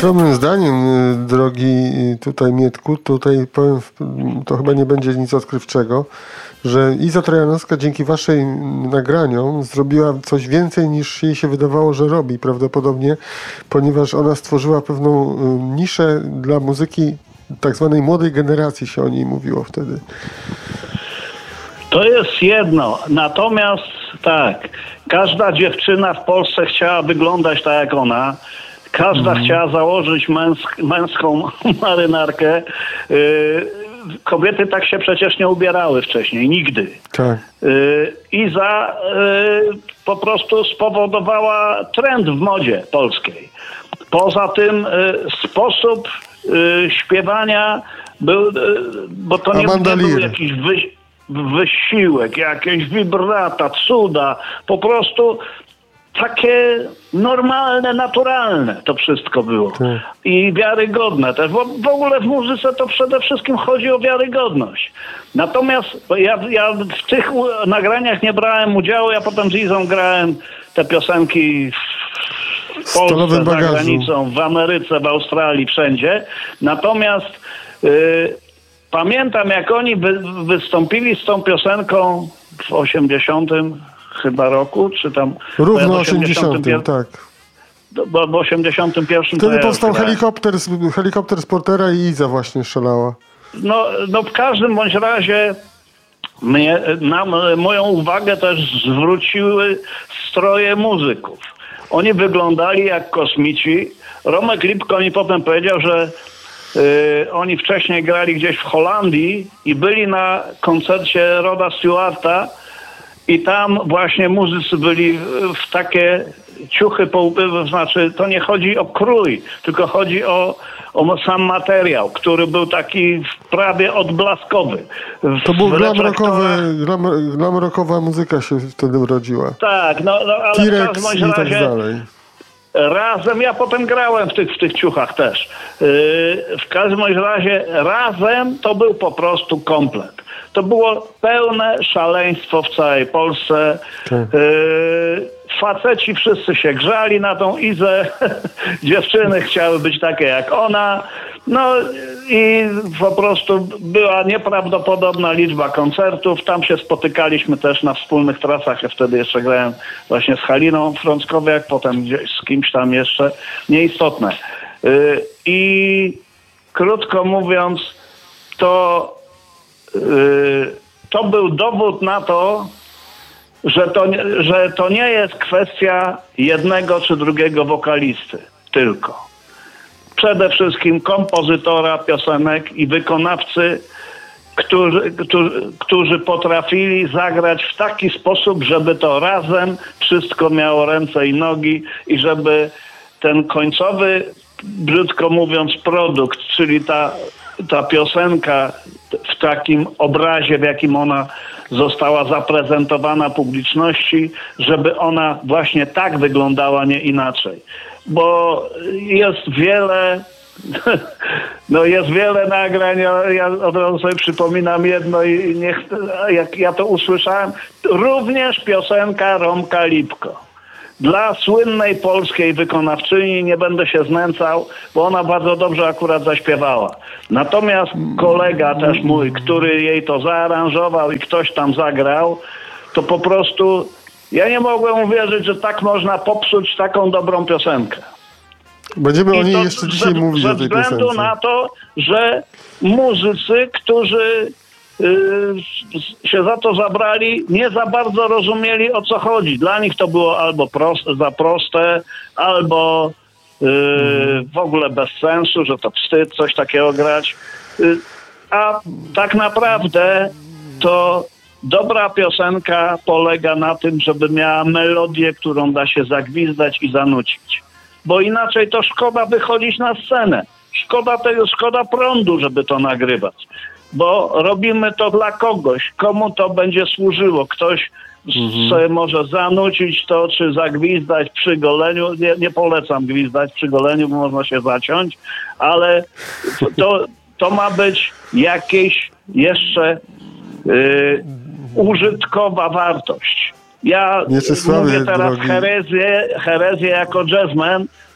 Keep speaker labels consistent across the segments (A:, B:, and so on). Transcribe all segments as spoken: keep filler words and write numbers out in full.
A: skromnym zdaniem, drogi tutaj Mietku, tutaj powiem, to chyba nie będzie nic odkrywczego, że Iza Trojanowska dzięki waszej nagraniom zrobiła coś więcej niż jej się wydawało, że robi prawdopodobnie, ponieważ ona stworzyła pewną niszę dla muzyki tak zwanej młodej generacji, się o niej mówiło wtedy.
B: To jest jedno. Natomiast tak, każda dziewczyna w Polsce chciała wyglądać tak jak ona. Każda mhm. chciała założyć męsk- męską marynarkę. Yy, kobiety tak się przecież nie ubierały wcześniej, nigdy.
A: Tak.
B: Yy, Iza yy, po prostu spowodowała trend w modzie polskiej. Poza tym yy, sposób yy, śpiewania był, yy, bo to nie, nie był jakiś wyś- wysiłek, jakieś wibrata, cuda, po prostu takie normalne, naturalne to wszystko było. Tak. I wiarygodne też. Bo w ogóle w muzyce to przede wszystkim chodzi o wiarygodność. Natomiast ja, ja w tych nagraniach nie brałem udziału, ja potem z Izą grałem te piosenki w Polsce, za granicą, w Ameryce, w Australii, wszędzie. Natomiast yy, pamiętam, jak oni wy, wystąpili z tą piosenką w osiemdziesiątym chyba roku, czy tam...
A: Równo osiemdziesiątym, tak.
B: Bo w osiemdziesiątym pierwszym...
A: Wtedy powstał helikopter, helikopter z Portera i Iza właśnie strzelała.
B: No, no w każdym bądź razie mnie, nam, moją uwagę też zwróciły stroje muzyków. Oni wyglądali jak kosmici. Romek Lipko mi potem powiedział, że Yy, oni wcześniej grali gdzieś w Holandii i byli na koncercie Roda Stewarta i tam właśnie muzycy byli w takie ciuchy, to znaczy to nie chodzi o krój, tylko chodzi o, o sam materiał, który był taki prawie odblaskowy. W,
A: to był glam, rockowy, glam, glam rockowa muzyka się wtedy urodziła.
B: Tak, no, no ale
A: T-Rex
B: w każdym
A: i
B: razie,
A: tak dalej.
B: Razem, ja potem grałem w tych, w tych ciuchach też. Yy, w każdym razie razem to był po prostu komplet. To było pełne szaleństwo w całej Polsce. Yy, faceci wszyscy się grzali na tą Izę. Dziewczyny chciały być takie jak ona. No i po prostu była nieprawdopodobna liczba koncertów. Tam się spotykaliśmy też na wspólnych trasach. Ja wtedy jeszcze grałem właśnie z Haliną Frąckowiak, potem gdzieś z kimś tam jeszcze. Nieistotne. Yy, I krótko mówiąc, to yy, to był dowód na to, że to, że to nie jest kwestia jednego czy drugiego wokalisty tylko. Przede wszystkim kompozytora piosenek i wykonawcy, którzy, którzy, którzy potrafili zagrać w taki sposób, żeby to razem wszystko miało ręce i nogi i żeby ten końcowy, brzydko mówiąc, produkt, czyli ta, ta piosenka w takim obrazie, w jakim ona została zaprezentowana publiczności, żeby ona właśnie tak wyglądała, nie inaczej. Bo jest wiele, no jest wiele nagrań, ja od razu sobie przypominam jedno i niech, jak ja to usłyszałem, również piosenka Romka Lipko. Dla słynnej polskiej wykonawczyni, nie będę się znęcał, bo ona bardzo dobrze akurat zaśpiewała. Natomiast kolega też mój, który jej to zaaranżował i ktoś tam zagrał, to po prostu ja nie mogłem uwierzyć, że tak można popsuć taką dobrą pionkę.
A: Będziemy I o niej jeszcze dzisiaj ze, mówić
B: ze
A: o tej
B: względu
A: piosence.
B: na to, że muzycy, którzy yy, się za to zabrali, nie za bardzo rozumieli, o co chodzi. Dla nich to było albo proste, za proste, albo yy, mm. w ogóle bez sensu, że to wstyd coś takiego grać. Yy, a tak naprawdę to dobra piosenka polega na tym, żeby miała melodię, którą da się zagwizdać i zanucić. Bo inaczej to szkoda wychodzić na scenę. Szkoda tego, szkoda prądu, żeby to nagrywać. Bo robimy to dla kogoś. Komu to będzie służyło? Ktoś mhm. sobie może zanucić to, czy zagwizdać przy goleniu. Nie, nie polecam gwizdać przy goleniu, bo można się zaciąć. Ale to, to ma być jakieś jeszcze yy, użytkowa wartość. Ja mówię teraz herezję, herezję jako jazzman,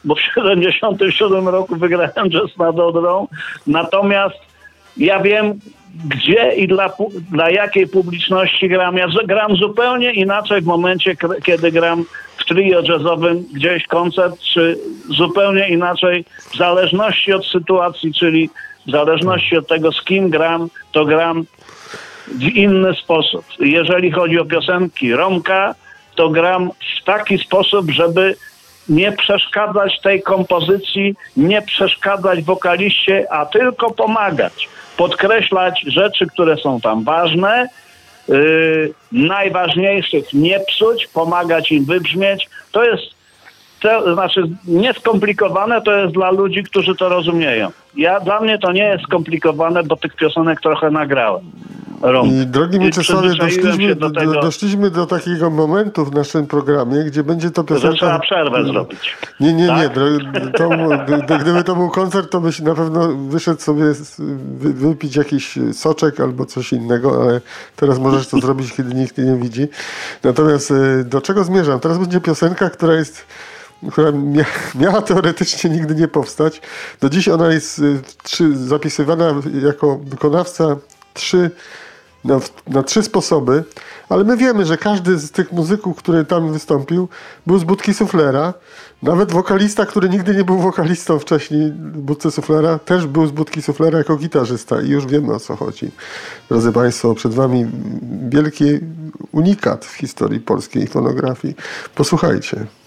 B: bo w siedemdziesiątym siódmym roku wygrałem jazz nad Odrą. Natomiast ja wiem, gdzie i dla, dla jakiej publiczności gram. Ja gram zupełnie inaczej w momencie, kiedy gram w trio jazzowym gdzieś koncert, czy zupełnie inaczej w zależności od sytuacji, czyli w zależności od tego, z kim gram, to gram w inny sposób. Jeżeli chodzi o piosenki Romka, to gram w taki sposób, żeby nie przeszkadzać tej kompozycji, nie przeszkadzać wokaliście, a tylko pomagać. Podkreślać rzeczy, które są tam ważne, yy, najważniejszych nie psuć, pomagać im wybrzmieć. To jest, to znaczy nieskomplikowane, to jest dla ludzi, którzy to rozumieją. Ja, dla mnie to nie jest skomplikowane, bo tych piosenek trochę nagrałem. Rąk.
A: I drogi Mieczysławie, doszliśmy do,
B: do, tego,
A: doszliśmy do takiego momentu w naszym programie, gdzie będzie to piosenka...
B: Że trzeba przerwę zrobić.
A: Nie, nie,
B: tak?
A: nie. To, to, gdyby to był koncert, to byś na pewno wyszedł sobie wypić jakiś soczek albo coś innego, ale teraz możesz to zrobić, kiedy nikt nie widzi. Natomiast do czego zmierzam? Teraz będzie piosenka, która jest... która mia, miała teoretycznie nigdy nie powstać. Do dziś ona jest trzy, zapisywana jako wykonawca trzy Na, na trzy sposoby, ale my wiemy, że każdy z tych muzyków, który tam wystąpił, był z budki suflera. Nawet wokalista, który nigdy nie był wokalistą wcześniej w budce suflera, też był z budki suflera jako gitarzysta i już wiemy, o co chodzi. Drodzy Państwo, przed Wami wielki unikat w historii polskiej fonografii. Posłuchajcie.